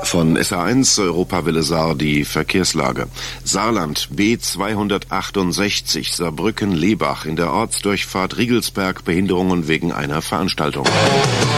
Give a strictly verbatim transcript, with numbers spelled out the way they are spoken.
Von S A eins Europawelle Saar die Verkehrslage. Saarland B zweihundertachtundsechzig Saarbrücken-Lebach in der Ortsdurchfahrt Riegelsberg Behinderungen wegen einer Veranstaltung.